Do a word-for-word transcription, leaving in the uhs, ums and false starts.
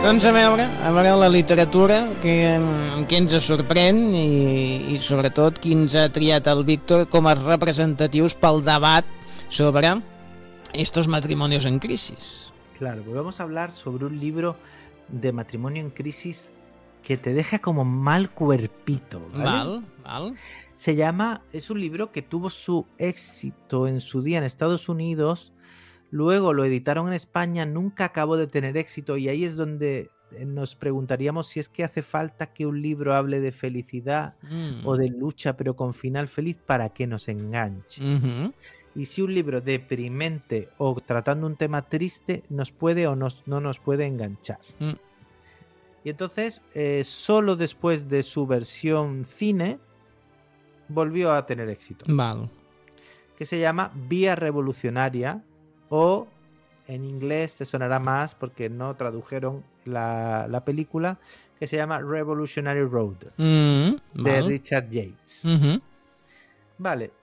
Doncs a veure, a veure la literatura, que, que ens sorprèn i, i sobretot qui ens ha triat el Víctor com a representatius pel debat sobre estos matrimonios en crisis. Claro, pues vamos a hablar sobre un libro de matrimonio en crisis que te deja como mal cuerpito, ¿vale? Val, val. Se llama, es un libro que tuvo su éxito en su día en Estados Unidos. Luego lo editaron en España, nunca acabó de tener éxito y ahí es donde nos preguntaríamos si es que hace falta que un libro hable de felicidad Mm. o de lucha pero con final feliz para que nos enganche. Uh-huh. Y si un libro deprimente o tratando un tema triste nos puede o nos, no nos puede enganchar. Mm. Y entonces, eh, solo después de su versión cine volvió a tener éxito. Val. Que se llama Vía Revolucionaria, o en inglés te sonará más porque no tradujeron la, la película, que se llama Revolutionary Road, Mm, de val. Richard Yates. Uh-huh. Vale,